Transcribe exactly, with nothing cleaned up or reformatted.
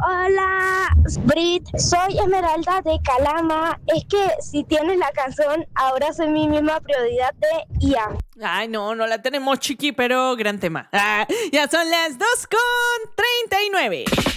Hola, Brit, soy Esmeralda de Calama. Es que si tienes la canción Ahora soy mi misma prioridad de Ian. Ay, no, no la tenemos, chiqui, pero gran tema. Ah, ya son las dos con treinta y nueve.